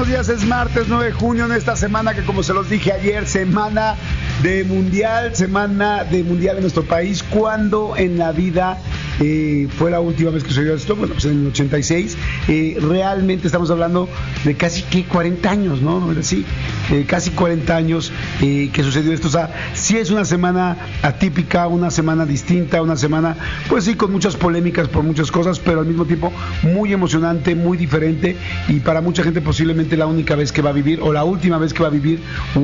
buenos días, es martes 9 de junio en esta semana que, como se los dije ayer, semana de mundial en nuestro país. ¿Cuándo en la vida fue la última vez que sucedió esto? Bueno, pues en el 86. Realmente estamos hablando de casi 40 años, ¿no? Sí, casi 40 años que sucedió esto. O sea, sí es una semana atípica, una semana distinta, una semana, pues sí, con muchas polémicas por muchas cosas, pero al mismo tiempo muy emocionante, muy diferente, y para mucha gente posiblemente la única vez que va a vivir, o la última vez que va a vivir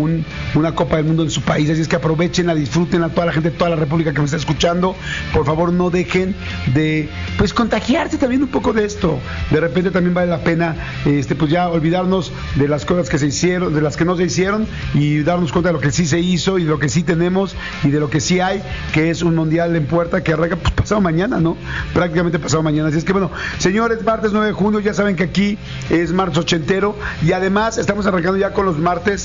una Copa del Mundo en su país. Así es que aprovechenla, disfrútenla, toda la gente de toda la República que me está escuchando, por favor no dejen de, pues, contagiarse también un poco de esto. De repente también vale la pena, pues ya olvidarnos de las cosas que se hicieron, de las que no se hicieron, y darnos cuenta de lo que sí se hizo y de lo que sí tenemos y de lo que sí hay, que es un mundial en puerta que arranca pues pasado mañana, ¿no? Prácticamente pasado mañana. Así es que bueno, señores, martes 9 de junio, ya saben que aquí es martes ochentero, y además estamos arrancando ya con los martes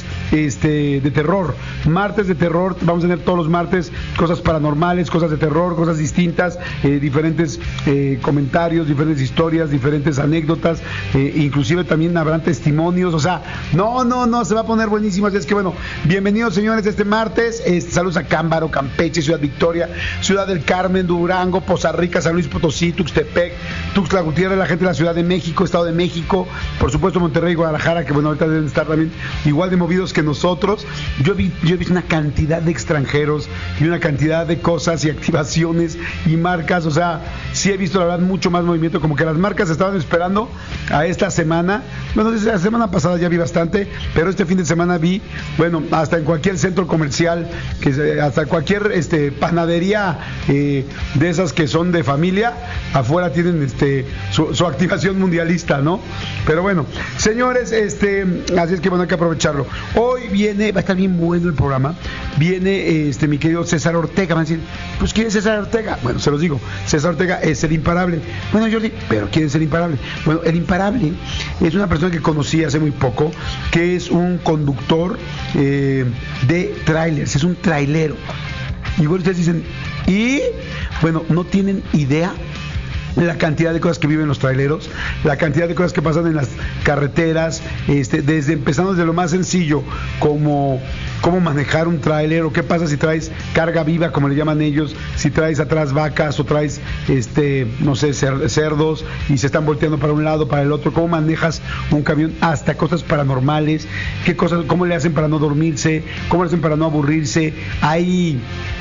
de terror. Martes de terror, vamos a tener todos los martes cosas paranormales, cosas de terror, cosas distintas, diferentes comentarios, diferentes historias, diferentes anécdotas, inclusive también habrán testimonios. O sea, no, se va a poner buenísimo. Así es que bueno, bienvenidos, señores, este martes. Saludos a Cámbaro, Campeche, Ciudad Victoria, Ciudad del Carmen, Durango, Poza Rica, San Luis Potosí, Tuxtepec, Tuxtla Gutiérrez, la gente de la Ciudad de México, Estado de México, por supuesto Monterrey, Guadalajara, que bueno, ahorita deben estar también igual de movidos que nosotros. Yo he visto una cantidad de extranjeros y una cantidad de cosas y activaciones y marcas. O sea, sí he visto la verdad mucho más movimiento, como que las marcas estaban esperando a esta semana. Bueno, desde la semana pasada ya vi bastante, pero este fin de semana vi, bueno, hasta en cualquier centro comercial, hasta cualquier panadería de esas que son de familia, afuera tienen su activación mundialista, ¿no? Pero bueno, señores, así es que bueno, hay que aprovecharlo. Hoy va a estar bien bueno el programa. Viene mi querido César Ortega. Van a decir, pues ¿quién es César Ortega? Bueno, se los digo, César Ortega es el imparable. Bueno, Jordi, ¿pero quién es el imparable? Bueno, el imparable es una persona que conocí hace muy poco, que es un conductor de trailers, es un trailero. Y bueno, ustedes dicen, y bueno, no tienen idea la cantidad de cosas que viven los traileros, la cantidad de cosas que pasan en las carreteras, desde empezando desde lo más sencillo, como cómo manejar un trailer, o qué pasa si traes carga viva, como le llaman ellos, si traes atrás vacas o traes no sé, cerdos y se están volteando para un lado, para el otro, cómo manejas un camión, hasta cosas paranormales, qué cosas, cómo le hacen para no dormirse, cómo le hacen para no aburrirse. Hay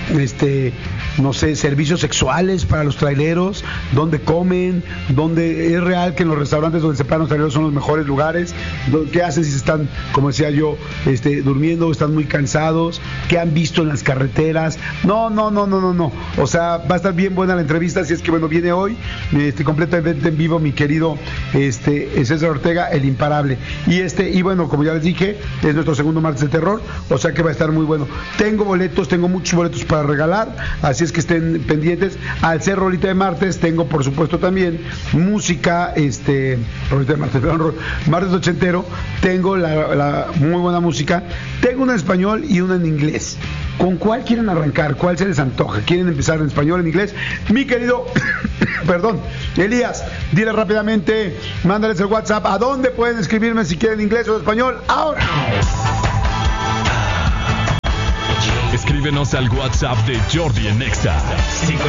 no sé, servicios sexuales para los traileros, donde comen, donde es real que en los restaurantes donde se paran los traileros son los mejores lugares, qué hacen si se están, como decía yo, durmiendo o están muy cansados, qué han visto en las carreteras. No, o sea, va a estar bien buena la entrevista. Así es que bueno, viene hoy completamente en vivo mi querido César Ortega, el imparable, y bueno, como ya les dije, es nuestro segundo martes de terror, o sea que va a estar muy bueno. Tengo muchos boletos para regalar, así es que estén pendientes. Al ser rolita de martes, tengo por supuesto también música, rolita de martes, perdón, martes ochentero, tengo la muy buena música. Tengo una en español y una en inglés. ¿Con cuál quieren arrancar? ¿Cuál se les antoja? ¿Quieren empezar en español o en inglés? Mi querido perdón, Elías, dile rápidamente, mándales el WhatsApp, ¿a dónde pueden escribirme si quieren inglés o español? Ahora. Escríbenos al WhatsApp de Jordi en Nexa.